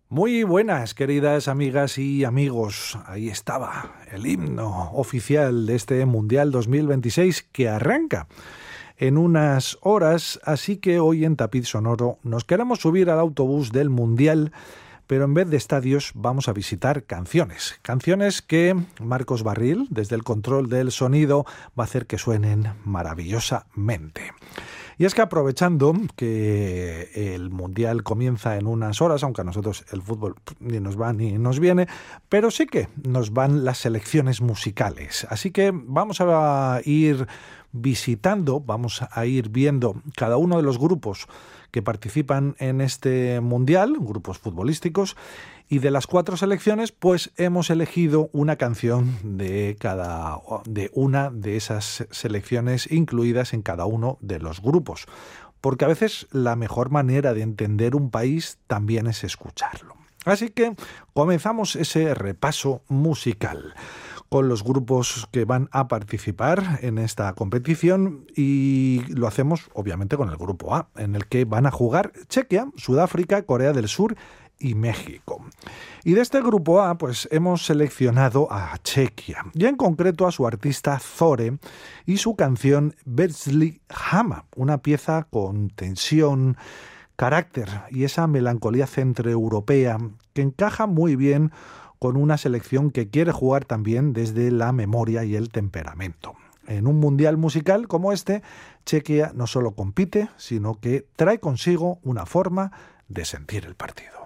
Muy buenas, queridas amigas y amigos. Ahí estaba el himno oficial de este Mundial 2026 que arranca en unas horas, así que hoy en Tapiz Sonoro nos queremos subir al autobús del Mundial, pero en vez de estadios vamos a visitar canciones. Canciones que Marcos Barril, desde el control del sonido, va a hacer que suenen maravillosamente. Y es que aprovechando que el Mundial comienza en unas horas, aunque a nosotros el fútbol ni nos va ni nos viene, pero sí que nos van las selecciones musicales. Así que vamos a ir visitando, vamos a ir viendo cada uno de los grupos que participan en este Mundial, grupos futbolísticos, y de las 4 selecciones, pues hemos elegido una canción de una de esas selecciones incluidas en cada uno de los grupos, porque a veces la mejor manera de entender un país también es escucharlo. Así que comenzamos ese repaso musical con los grupos que van a participar en esta competición y lo hacemos obviamente con el grupo A, en el que van a jugar Chequia, Sudáfrica, Corea del Sur y México. Y de este grupo A, pues hemos seleccionado a Chequia, y en concreto a su artista Zore y su canción Berzli Hama, una pieza con tensión, carácter y esa melancolía centroeuropea que encaja muy bien con una selección que quiere jugar también desde la memoria y el temperamento. En un mundial musical como este, Chequia no solo compite, sino que trae consigo una forma de sentir el partido.